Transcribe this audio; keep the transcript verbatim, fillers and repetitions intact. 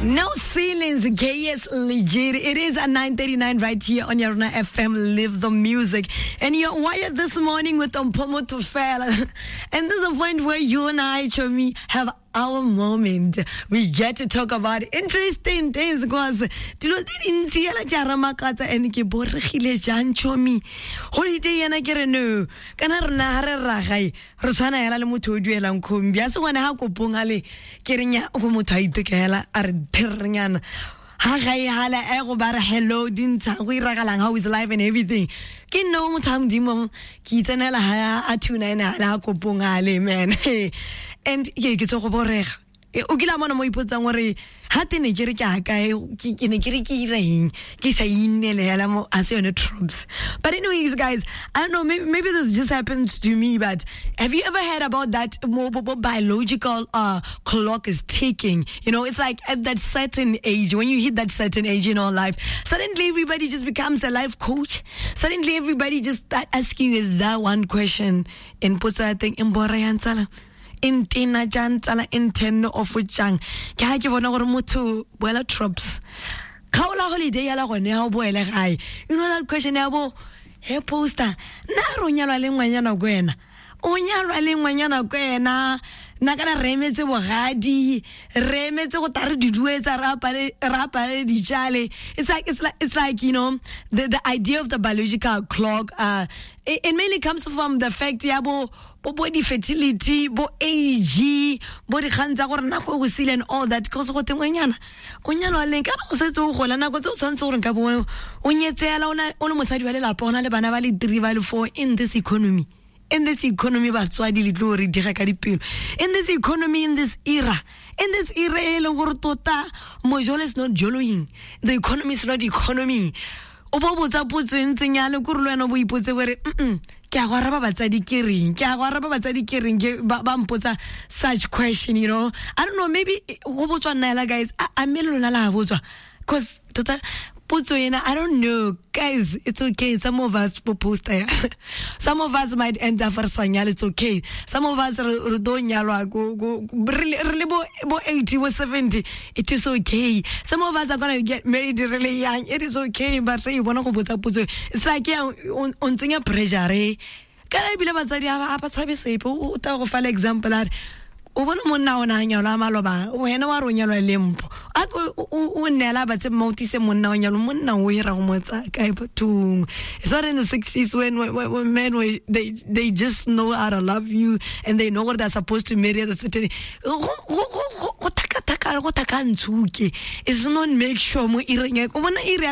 No ceilings, K S legit. It is at nine thirty-nine right here on Yarona F M. Live the music. And you're wired this morning with Mpomo Tufela. And there's a point where you and I, Chomi, have our moment. We get to talk about interesting things because dilo di dintsi yana ke ramakatsa and ke boregile jang Chomi. Holiday yana ke re no. Kana rena ha re ragai. Re tshwana yala le motho o duelang khombi. A se gone ha kopong ale ke renya go motho a itekela a re ternyana. Ha gai hala e go bara hello dintsha go iragalang how is life and everything. Ke no motho mdimo ke tsenela ha a tuna ena hala kopong ale man. And ye ke tso go borega o kila mona mo ipotsang gore ha tene ke re ke akae ke ne ke re ke ireng ke sa inele yala mo as yone tropes. But anyways guys, I don't know, maybe, maybe this just happens to me, but have you ever heard about that more biological uh clock is ticking? You know, it's like at that certain age, when you hit that certain age in our life, suddenly everybody just becomes a life coach. Suddenly everybody just start asking you that one question and puts I think in borayansala in tina jantala in ten of chang ka ke bona gore motho boela tropes kaola holiday ya la gone ha boela gae. You know that question ya bo he poster na ro nyalwa le ngwanyana kwena o nyalwa le ngwanyana kwena na kana remetse bogadi remetse go tare diduetsa rapale rapale dijale. It's like it's like it's like you know the the idea of the biological clock uh it, it mainly comes from the fact ya bo bo body fertility bo age bo di khantsa gore na go sile and all that because go tengwenyana o nyalwa le kana o setse o gola nako tse o tshwantse gore ka bo o nyetsela ona o le mosadi wa le lapa ona le bana ba le three ba le four in this economy. In this economy, in this economy, in this era, in this era, Mojolo is not joloing. The economy is not economy. Oboboza puts in Signal, Kurlano, we put away. Such question, you know. I don't know, maybe guys, I'm because I don't know, guys. It's okay. Some of us post there. Some of us might enter for Sanyal. It's okay. Some of us don't go go really bo eighty or seventy. It is okay. Some of us are gonna get married really young. It is okay. But you wanna go put up. It's like yeah, on on thing pressure. Eh? Can I be able to say apa sabi say po? Uta for example. O bona monna o na nyala maloba wena wa ronyalwa lempo a o nela ba tse motise monna o nyalo monna o ira go motsa ka ipotung. It's not in the sixties when, when, when men were, they they just know how to love you and they know what they're supposed to marry at a certain go taka taka go taka ntsuke. It's not make sure mo ireng o bona ire